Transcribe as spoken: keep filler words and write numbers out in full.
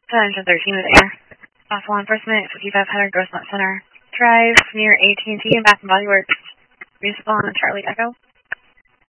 ten thirteen with air. Off law enforcement, fifty-five hundred Grossmont Center Drive, near A T and T and Bath and Body Works. Respawn, Charlie Echo.